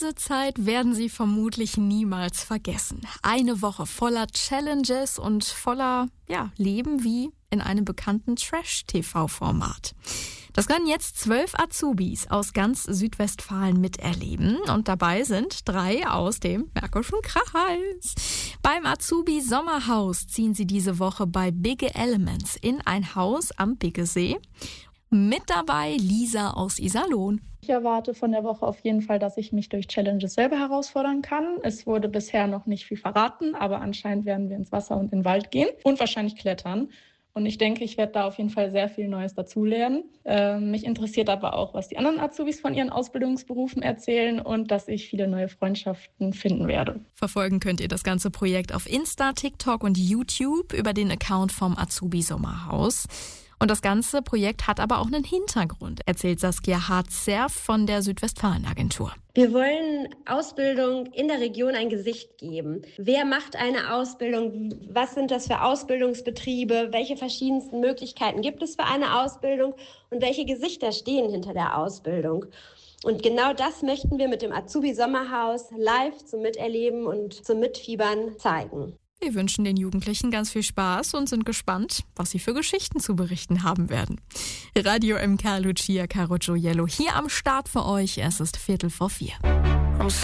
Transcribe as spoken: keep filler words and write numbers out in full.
Diese Zeit werden Sie vermutlich niemals vergessen. Eine Woche voller Challenges und voller, ja, Leben wie in einem bekannten Trash-T V-Format. Das können jetzt zwölf Azubis aus ganz Südwestfalen miterleben und dabei sind drei aus dem Märkischen Kreis. Beim Azubi Sommerhaus ziehen sie diese Woche bei Bigge Elements in ein Haus am Biggesee. Mit dabei Lisa aus Iserlohn. Ich erwarte von der Woche auf jeden Fall, dass ich mich durch Challenges selber herausfordern kann. Es wurde bisher noch nicht viel verraten, aber anscheinend werden wir ins Wasser und in den Wald gehen und wahrscheinlich klettern. Und ich denke, ich werde da auf jeden Fall sehr viel Neues dazulernen. Äh, mich interessiert aber auch, was die anderen Azubis von ihren Ausbildungsberufen erzählen und dass ich viele neue Freundschaften finden werde. Verfolgen könnt ihr das ganze Projekt auf Insta, TikTok und YouTube über den Account vom Azubi Sommerhaus. Und das ganze Projekt hat aber auch einen Hintergrund, erzählt Saskia Hart-Zerf von der Südwestfalen-Agentur. Wir wollen Ausbildung in der Region ein Gesicht geben. Wer macht eine Ausbildung? Was sind das für Ausbildungsbetriebe? Welche verschiedensten Möglichkeiten gibt es für eine Ausbildung? Und welche Gesichter stehen hinter der Ausbildung? Und genau das möchten wir mit dem Azubi Sommerhaus live zum Miterleben und zum Mitfiebern zeigen. Wir wünschen den Jugendlichen ganz viel Spaß und sind gespannt, was sie für Geschichten zu berichten haben werden. Radio M K Lucia Caro Gioiello hier am Start für euch. Es ist Viertel vor vier.